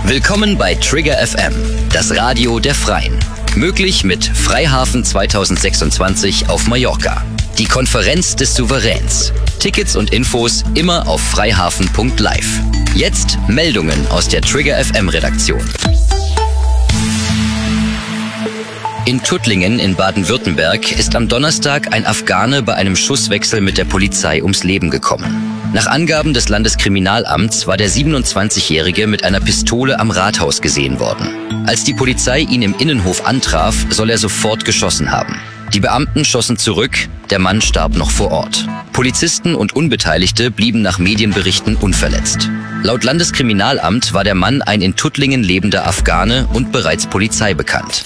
Willkommen bei Trigger FM, das Radio der Freien. Möglich mit Freihafen 2026 auf Mallorca. Die Konferenz des Souveräns. Tickets und Infos immer auf freihafen.live. Jetzt Meldungen aus der Trigger FM Redaktion. In Tuttlingen in Baden-Württemberg ist am Donnerstag ein Afghane bei einem Schusswechsel mit der Polizei ums Leben gekommen. Nach Angaben des Landeskriminalamts war der 27-Jährige mit einer Pistole am Rathaus gesehen worden. Als die Polizei ihn im Innenhof antraf, soll er sofort geschossen haben. Die Beamten schossen zurück, der Mann starb noch vor Ort. Polizisten und Unbeteiligte blieben nach Medienberichten unverletzt. Laut Landeskriminalamt war der Mann ein in Tuttlingen lebender Afghane und bereits Polizei bekannt.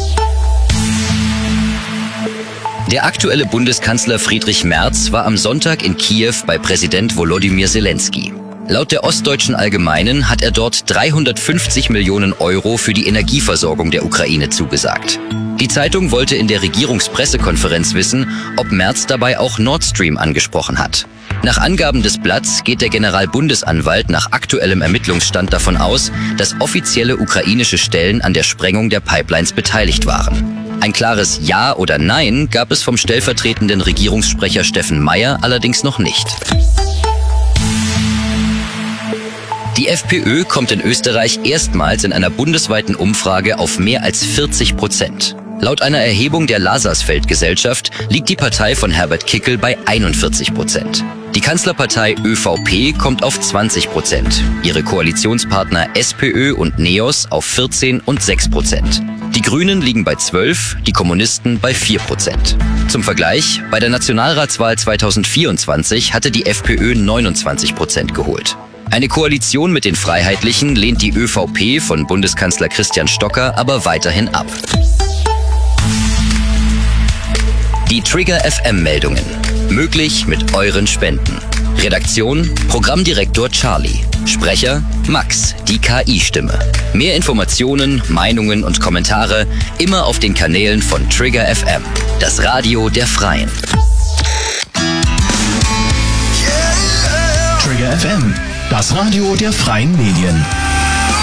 Der aktuelle Bundeskanzler Friedrich Merz war am Sonntag in Kiew bei Präsident Volodymyr Zelensky. Laut der Ostdeutschen Allgemeinen hat er dort 350 Millionen Euro für die Energieversorgung der Ukraine zugesagt. Die Zeitung wollte in der Regierungspressekonferenz wissen, ob Merz dabei auch Nord Stream angesprochen hat. Nach Angaben des Blatts geht der Generalbundesanwalt nach aktuellem Ermittlungsstand davon aus, dass offizielle ukrainische Stellen an der Sprengung der Pipelines beteiligt waren. Ein klares Ja oder Nein gab es vom stellvertretenden Regierungssprecher Steffen Meyer allerdings noch nicht. Die FPÖ kommt in Österreich erstmals in einer bundesweiten Umfrage auf mehr als 40%. Laut einer Erhebung der Lazarsfeld-Gesellschaft liegt die Partei von Herbert Kickl bei 41%. Die Kanzlerpartei ÖVP kommt auf 20%, ihre Koalitionspartner SPÖ und NEOS auf 14 und 6%. Die Grünen liegen bei 12, die Kommunisten bei 4%. Zum Vergleich, bei der Nationalratswahl 2024 hatte die FPÖ 29% geholt. Eine Koalition mit den Freiheitlichen lehnt die ÖVP von Bundeskanzler Christian Stocker aber weiterhin ab. Die Trigger FM-Meldungen. Möglich mit euren Spenden. Redaktion: Programmdirektor Charlie. Sprecher: Max, die KI-Stimme. Mehr Informationen, Meinungen und Kommentare immer auf den Kanälen von Trigger FM, das Radio der Freien. Trigger FM, das Radio der Freien Medien.